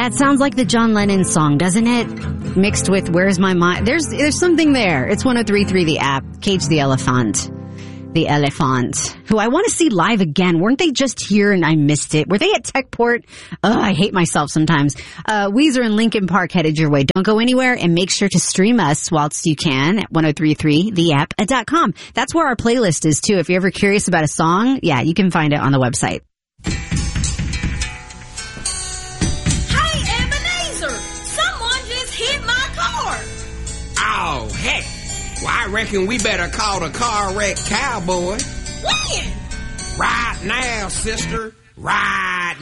That sounds like the John Lennon song, doesn't it? Mixed with Where's My Mind? There's something there. It's 103.3 The App. Cage the Elephant. The Elephant, who I want to see live again. Weren't they just here and I missed it? Were they at Techport? Oh, I hate myself sometimes. Weezer and Linkin Park headed your way. Don't go anywhere, and make sure to stream us whilst you can at 1033theapp.com. That's where our playlist is too. If you're ever curious about a song, yeah, you can find it on the website. Hey, Ebenezer! Someone just hit my car! Oh, heck! Well, I reckon we better call the car wreck cowboy. When? Right now, sister. Right